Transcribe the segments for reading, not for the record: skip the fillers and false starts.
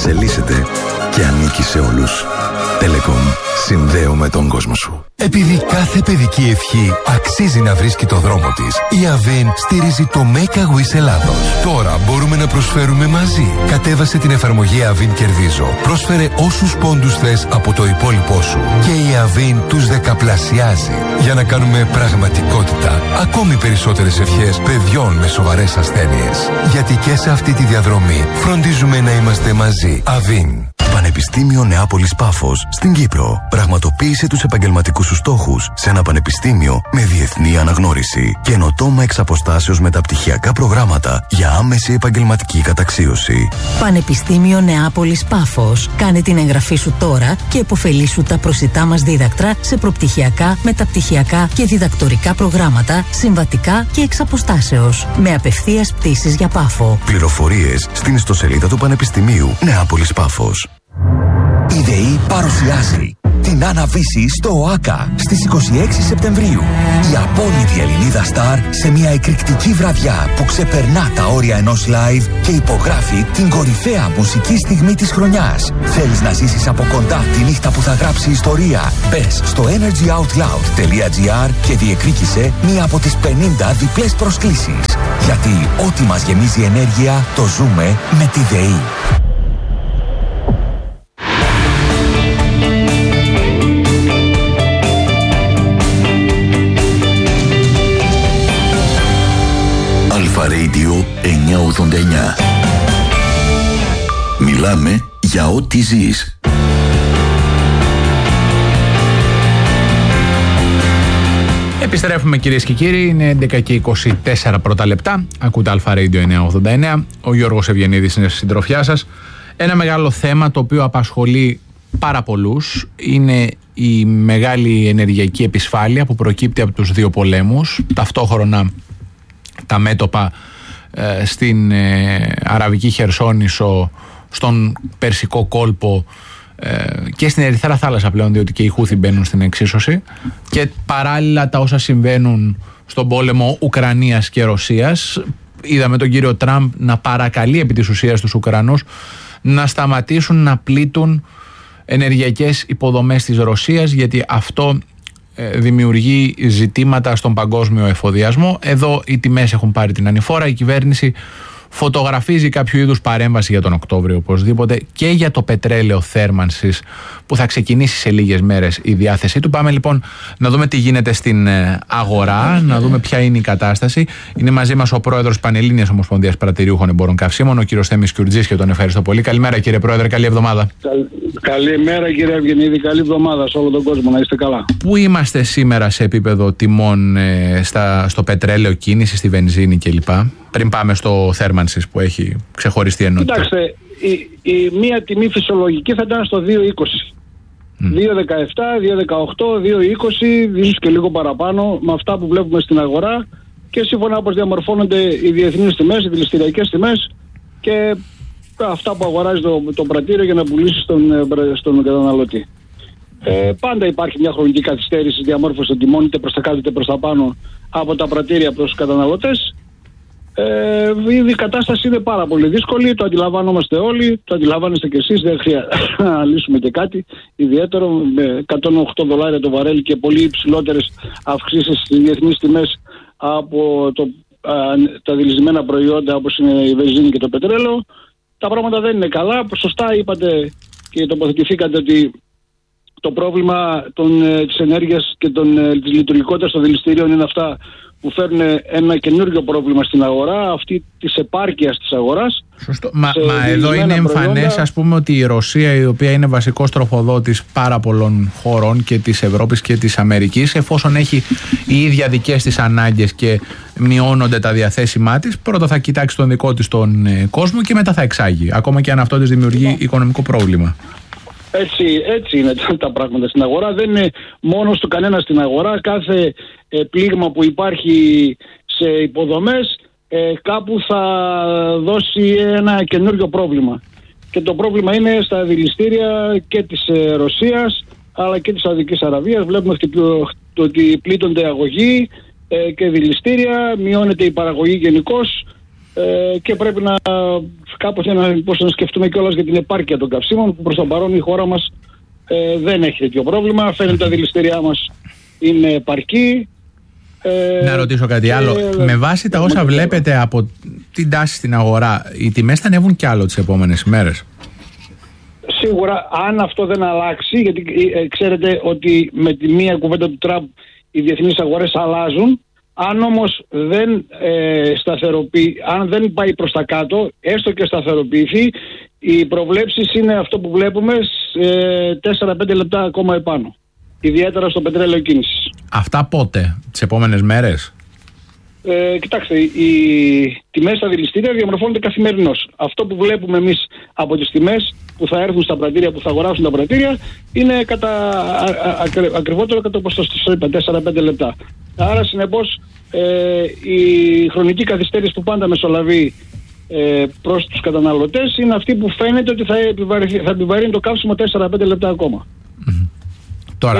εξελίσσεται και ανήκει σε όλους. Telecom. Συνδέουμε τον κόσμο σου. Επειδή κάθε παιδική ευχή αξίζει να βρίσκει το δρόμο της, η Avin στηρίζει το Make a Wish Ελλάδος. Τώρα μπορούμε να προσφέρουμε μαζί. Κατέβασε την εφαρμογή Avin Κερδίζω. Πρόσφερε όσους πόντους θες από το υπόλοιπό σου. Και η Avin τους δεκαπλασιάζει. Για να κάνουμε πραγματικότητα ακόμη περισσότερες ευχές παιδιών με σοβαρές ασθένειες. Γιατί και σε αυτή τη διαδρομή φροντίζουμε να είμαστε μαζί. Avin. Πανεπιστήμιο Νεάπολης Πάφος στην Κύπρο. Πραγματοποίησε τους επαγγελματικούς σου στόχους σε ένα πανεπιστήμιο με διεθνή αναγνώριση. Καινοτόμα εξ αποστάσεως μεταπτυχιακά προγράμματα για άμεση επαγγελματική καταξίωση. Πανεπιστήμιο Νεάπολης Πάφος. Κάνε την εγγραφή σου τώρα και επωφελήσου τα προσιτά μας δίδακτρα σε προπτυχιακά, μεταπτυχιακά και διδακτορικά προγράμματα, συμβατικά και εξ αποστάσεως. Με απευθείας πτήσεις για Πάφο. Πληροφορίες στην ιστοσελίδα του Πανεπιστημίου Νεάπολης Πάφος. Η ΔΕΗ παρουσιάζει την αναβίση στο ΟΑΚΑ στις 26 Σεπτεμβρίου. Η απόλυτη Ελληνίδα Σταρ σε μια εκρηκτική βραδιά που ξεπερνά τα όρια ενός live και υπογράφει την κορυφαία μουσική στιγμή της χρονιάς. Θέλεις να ζήσεις από κοντά τη νύχτα που θα γράψει ιστορία? Μπες στο energyoutloud.gr και διεκδίκησε μία από τις 50 διπλές προσκλήσεις. Γιατί ό,τι μας γεμίζει ενέργεια το ζούμε με τη ΔΕΗ. Radio 989. Μιλάμε για ό,τι ζεις. Επιστρέφουμε κυρίες και κύριοι, είναι 11 και 24 πρώτα λεπτά. Ακούτε Αλφα Radio 989. Ο Γιώργος Ευγενίδης είναι στη συντροφιά σας. Ένα μεγάλο θέμα το οποίο απασχολεί πάρα πολλούς είναι η μεγάλη ενεργειακή επισφάλεια που προκύπτει από τους δύο πολέμους. Ταυτόχρονα τα μέτωπα στην Αραβική Χερσόνησο, στον Περσικό κόλπο και στην Ερυθρά θάλασσα πλέον, διότι και οι Χούθι μπαίνουν στην εξίσωση, και παράλληλα τα όσα συμβαίνουν στον πόλεμο Ουκρανίας και Ρωσίας. Είδαμε τον κύριο Τραμπ να παρακαλεί επί της ουσίας τους Ουκρανούς να σταματήσουν να πλήττουν ενεργειακές υποδομές της Ρωσίας, γιατί αυτό δημιουργεί ζητήματα στον παγκόσμιο εφοδιασμό. Εδώ οι τιμές έχουν πάρει την ανηφόρα. Η κυβέρνηση φωτογραφίζει κάποιο είδους παρέμβαση για τον Οκτώβριο οπωσδήποτε και για το πετρέλαιο θέρμανσης που θα ξεκινήσει σε λίγες μέρες η διάθεσή του. Πάμε λοιπόν να δούμε τι γίνεται στην αγορά, να δούμε ποια είναι η κατάσταση. Είναι μαζί μας ο πρόεδρος Πανελλήνιας Ομοσπονδίας Πρατηριούχων Εμπόρων Καυσίμων, ο κύριος Θέμης Κιουρτζής, και τον ευχαριστώ πολύ. Καλημέρα κύριε πρόεδρε, καλή εβδομάδα. Καλημέρα κύριε Ευγενίδη, καλή εβδομάδα σε όλο τον κόσμο, να είστε καλά. Πού είμαστε σήμερα σε επίπεδο τιμών στο πετρέλαιο, κίνηση, στη βενζίνη κλπ, πριν πάμε στο θέρμανσης που έχει ξεχωριστή ενότητα? Κοιτάξτε, η μία τιμή φυσιολογική θα ήταν στο 2,20. 2,17, 2,18, 2,20, ίσως και λίγο παραπάνω με αυτά που βλέπουμε στην αγορά και σύμφωνα όπως διαμορφώνονται οι διεθνείς τιμές, οι δηληστηριακές τιμές και αυτά που αγοράζει το πρατήριο για να πουλήσει στον καταναλωτή. Πάντα υπάρχει μια χρονική καθυστέρηση διαμόρφωση των τιμών, είτε προς τα κάτω είτε προς τα πάνω, από τα πρατήρια προς τους καταναλωτές. Η κατάσταση είναι πάρα πολύ δύσκολη, το αντιλαμβάνομαστε όλοι, το αντιλαμβάνεστε και εσείς, δεν χρειάζεται να λύσουμε και κάτι ιδιαίτερο, με $108 το βαρέλι και πολύ υψηλότερες αυξήσεις στις διεθνείς τιμές από τα δηλισμένα προϊόντα όπως είναι η βενζίνη και το πετρέλαιο. Τα πράγματα δεν είναι καλά. Σωστά είπατε και τοποθετηθήκατε ότι το πρόβλημα της ενέργειας και της λειτουργικότητας των δηληστηρίων είναι αυτά που φέρνουν ένα καινούργιο πρόβλημα στην αγορά, αυτή της επάρκειας της αγοράς. Σωστό. Μα εδώ είναι εμφανές, ας πούμε, ότι η Ρωσία, η οποία είναι βασικός τροφοδότης πάρα πολλών χωρών και της Ευρώπης και της Αμερικής, εφόσον έχει η ίδια δικές της ανάγκες και μειώνονται τα διαθέσιμά της, πρώτα θα κοιτάξει τον δικό της τον κόσμο και μετά θα εξάγει, ακόμα και αν αυτό της δημιουργεί οικονομικό πρόβλημα. Έτσι είναι τα πράγματα στην αγορά. Δεν είναι μόνος του κανένα στην αγορά. Κάθε πλήγμα που υπάρχει σε υποδομές κάπου θα δώσει ένα καινούριο πρόβλημα. Και το πρόβλημα είναι στα δηληστήρια και της Ρωσίας αλλά και της Σαουδικής Αραβίας. Βλέπουμε ότι πλήττονται αγωγοί και δηληστήρια, μειώνεται η παραγωγή γενικώς. και πρέπει να κάπως να σκεφτούμε κιόλας για την επάρκεια των καυσίμων, που προς το παρόν η χώρα μας δεν έχει τέτοιο πρόβλημα. Φαίνεται τα δηληστήριά μας είναι επαρκή. Να ρωτήσω κάτι άλλο. Με βάση τα όσα βλέπετε από την τάση στην αγορά, οι τιμές θα ανέβουν κι άλλο τις επόμενες ημέρες? Σίγουρα, αν αυτό δεν αλλάξει, γιατί ξέρετε ότι με τη μία κουβέντα του Τραμπ οι διεθνείς αγορές αλλάζουν. Αν όμως δεν αν δεν πάει προς τα κάτω, έστω και σταθεροποιηθεί, οι προβλέψεις είναι αυτό που βλέπουμε 4-5 λεπτά ακόμα επάνω. Ιδιαίτερα στο πετρέλαιο κίνησης. Αυτά πότε, τις επόμενες μέρες? Κοιτάξτε, οι τιμές στα δηληστήρια διαμορφώνονται καθημερινώς. Αυτό που βλέπουμε εμείς από τις τιμές που θα έρθουν στα πρατήρια, που θα αγοράσουν τα πρατήρια, είναι ακριβότερο κατά όπως το είπα, 4-5 λεπτά. Άρα συνεπώς η χρονική καθυστέρηση που πάντα μεσολαβεί προς τους καταναλωτές είναι αυτή που φαίνεται ότι θα επιβαρύνει το καύσιμο 4-5 λεπτά ακόμα. Τώρα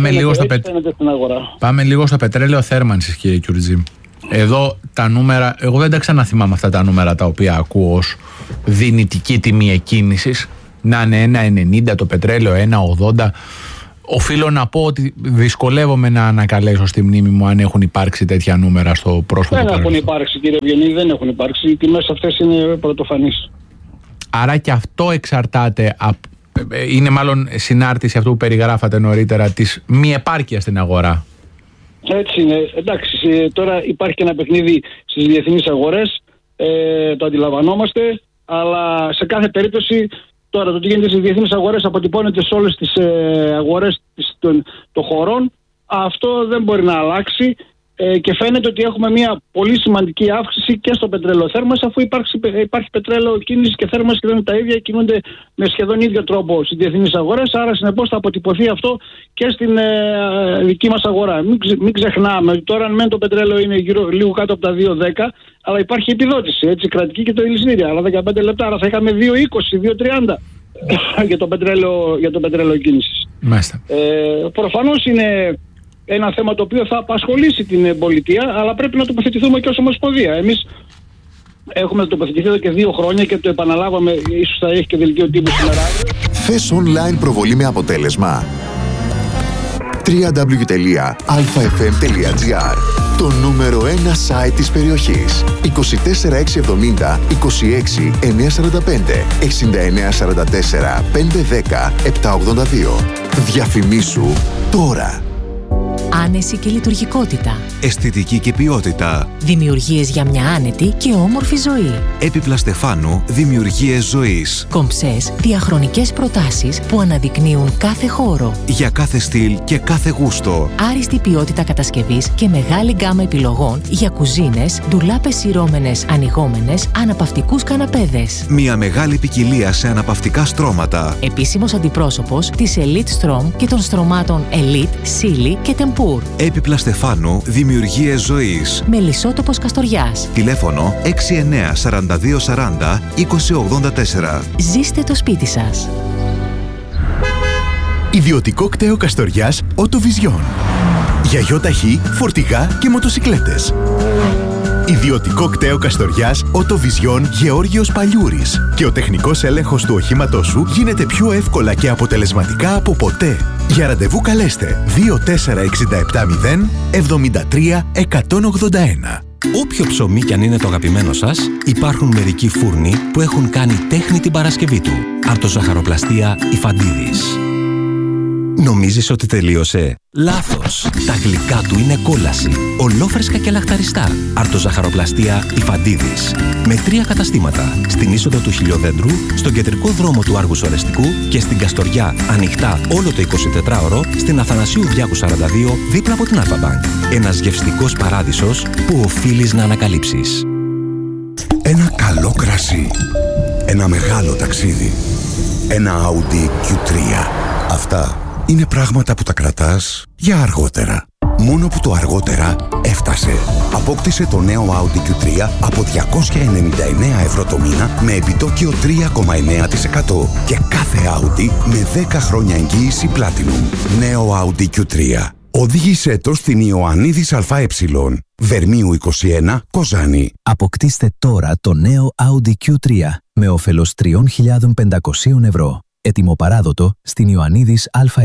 πάμε λίγο στο πετρέλαιο θέρμανσης, κύριε Κιουρτζή. Εδώ τα νούμερα, εγώ δεν τα ξαναθυμάμαι αυτά τα νούμερα τα οποία ακούω ως δυνητική τιμή εκκίνησης. Να είναι 1,90 το πετρέλαιο, 1,80. Οφείλω να πω ότι δυσκολεύομαι να ανακαλέσω στη μνήμη μου αν έχουν υπάρξει τέτοια νούμερα στο πρόσφατο παρελθόν. Δεν έχουν υπάρξει, κύριε Ευγενή, δεν έχουν υπάρξει. Οι τιμές αυτές είναι πρωτοφανείς. Άρα και αυτό εξαρτάται, είναι μάλλον συνάρτηση αυτού που περιγράφατε νωρίτερα, της μη επάρκειας στην αγορά. Έτσι είναι. Εντάξει, τώρα υπάρχει και ένα παιχνίδι στις διεθνείς αγορές, το αντιλαμβανόμαστε, αλλά σε κάθε περίπτωση τώρα το τι γίνεται στις διεθνείς αγορές αποτυπώνεται σε όλες τις αγορές των χωρών. Αυτό δεν μπορεί να αλλάξει και φαίνεται ότι έχουμε μια πολύ σημαντική αύξηση και στο πετρέλαιο θέρμανσης, αφού υπάρχει πετρέλαιο κίνησης και θέρμανσης και δεν είναι τα ίδια, κινούνται με σχεδόν ίδιο τρόπο στις διεθνείς αγορές, άρα συνεπώς θα αποτυπωθεί αυτό και στην δική μας αγορά. Μην ξεχνάμε ότι τώρα μεν το πετρέλαιο είναι λίγο κάτω από τα 2,10, αλλά υπάρχει επιδότηση, έτσι, κρατική και το δηληστήρια, αλλά 15 λεπτά, άρα θα είχαμε 2,20, 2,30 για το πετρέλαιο κίνησης. Προφανώς είναι ένα θέμα το οποίο θα απασχολήσει την πολιτεία, αλλά πρέπει να τοποθετηθούμε και ως Ομοσπονδία. Εμείς έχουμε τοποθετηθεί εδώ και 2 χρόνια και το επαναλάβαμε, ίσως θα έχει και δελτίο τύπου σήμερα. Θες online προβολή με αποτέλεσμα? www.alfafm.gr, το νούμερο 1 site της περιοχής. 24670 26 945 6944 510 782. Διαφημίσου τώρα. Άνεση και λειτουργικότητα. Αισθητική και ποιότητα. Δημιουργίες για μια άνετη και όμορφη ζωή. Έπιπλα Στεφάνου, δημιουργίες ζωής. Κομψές, διαχρονικές προτάσεις που αναδεικνύουν κάθε χώρο. Για κάθε στυλ και κάθε γούστο. Άριστη ποιότητα κατασκευής και μεγάλη γκάμα επιλογών για κουζίνες, ντουλάπες σειρώμενες, ανοιγόμενες, αναπαυτικούς καναπέδες. Μια μεγάλη ποικιλία σε αναπαυτικά στρώματα. Επίσημος αντιπρόσωπος της Elite Strom και των στρωμάτων Elite, Silly και Tempur. Έπιπλα Στεφάνου, δημιουργίες ζωής. Μελισσότοπος Καστοριάς. Τηλέφωνο 69 42 40 20 84. Ζήστε το σπίτι σας. Ιδιωτικό κτέο Καστοριάς Autovision. Για γιοταχή, φορτηγά και μοτοσικλέτες. Ιδιωτικό κτέο Καστοριάς Autovision Γεώργιος Παλιούρης. Και ο τεχνικός έλεγχος του οχήματός σου γίνεται πιο εύκολα και αποτελεσματικά από ποτέ. Για ραντεβού καλέστε 24670 73 181. Όποιο ψωμί κι αν είναι το αγαπημένο σας, υπάρχουν μερικοί φούρνοι που έχουν κάνει τέχνη την Παρασκευή του. Αρτοζαχαροπλαστεία Ιφαντίδης. Νομίζεις ότι τελείωσε? Λάθος! Τα γλυκά του είναι κόλαση. Ολόφρεσκα και λαχταριστά. Αρτοζαχαροπλαστεία Ιφαντίδης. Με 3 καταστήματα. Στην είσοδο του Χιλιοδέντρου, στον κεντρικό δρόμο του Άργους Ορεστικού και στην Καστοριά ανοιχτά όλο το 24ωρο στην Αθανασίου Διάκου 42 δίπλα από την Αλφα-Μπανκ. Ένας γευστικός παράδεισος που οφείλεις να ανακαλύψεις. Ένα καλό κρασί. Ένα μεγάλο ταξίδι. Ένα Audi Q3. Αυτά είναι πράγματα που τα κρατάς για αργότερα. Μόνο που το αργότερα έφτασε. Απόκτησε το νέο Audi Q3 από 299 ευρώ το μήνα με επιτόκιο 3,9% και κάθε Audi με 10 χρόνια εγγύηση Platinum. Νέο Audi Q3. Οδήγησέ το στην Ιωαννίδης ΑΕ, Βερμίου 21, Κοζάνη. Αποκτήστε τώρα το νέο Audi Q3 με όφελος 3.500 ευρώ. Έτοιμο παράδοτο στην Ιωαννίδης ΑΕ.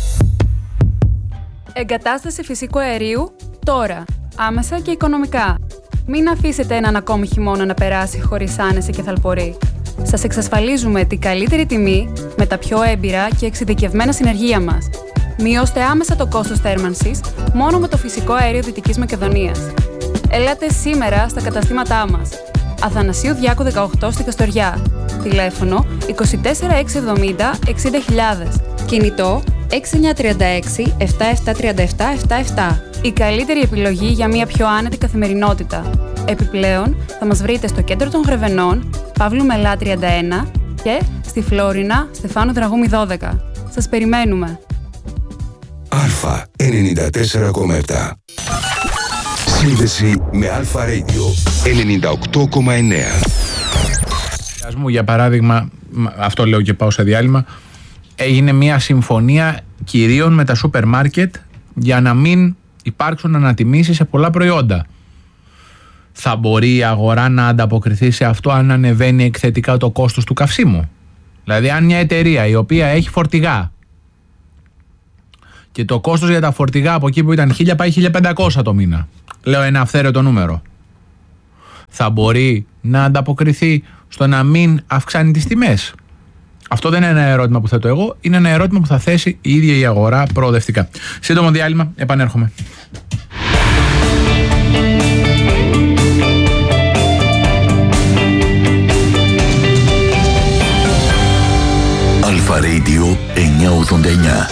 Εγκατάσταση φυσικού αερίου τώρα. Άμεσα και οικονομικά. Μην αφήσετε έναν ακόμη χειμώνα να περάσει χωρίς άνεση και θαλπορή. Σας εξασφαλίζουμε την καλύτερη τιμή με τα πιο έμπειρα και εξειδικευμένα συνεργεία μας. Μειώστε άμεσα το κόστος θέρμανσης μόνο με το φυσικό αέριο Δυτικής Μακεδονίας. Ελάτε σήμερα στα καταστήματά μας. Αθανασίου Διάκου 18 στη Καστοριά. Τηλέφωνο 24670 60.000. Κινητό 6936 7737 77. Η καλύτερη επιλογή για μια πιο άνετη καθημερινότητα. Επιπλέον, θα μας βρείτε στο κέντρο των Γρεβενών, Παύλου Μελά 31 και στη Φλόρινα, Στεφάνου Δραγούμη 12. Σας περιμένουμε. Α 94,7. Σύνδεση με Αλφα Radio 98,9. Ας μου, για παράδειγμα, αυτό λέω και πάω σε διάλειμμα, έγινε μια συμφωνία κυρίων με τα σούπερ μάρκετ για να μην υπάρξουν ανατιμήσεις σε πολλά προϊόντα. Θα μπορεί η αγορά να ανταποκριθεί σε αυτό αν ανεβαίνει εκθετικά το κόστος του καυσίμου? Δηλαδή, αν μια εταιρεία η οποία έχει φορτηγά και το κόστος για τα φορτηγά από εκεί που ήταν 1.000 πάει 1.500 το μήνα, λέω ένα αυθαίρετο νούμερο, θα μπορεί να ανταποκριθεί στο να μην αυξάνει τις τιμές? Αυτό δεν είναι ένα ερώτημα που θέτω εγώ, είναι ένα ερώτημα που θα θέσει η ίδια η αγορά προοδευτικά. Σύντομο διάλειμμα, επανέρχομαι. Αλφα Radio 989.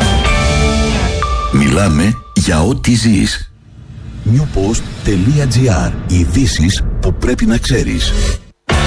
Μιλάμε για ό,τι ζεις. Newpost.gr. Ειδήσεις που πρέπει να ξέρεις.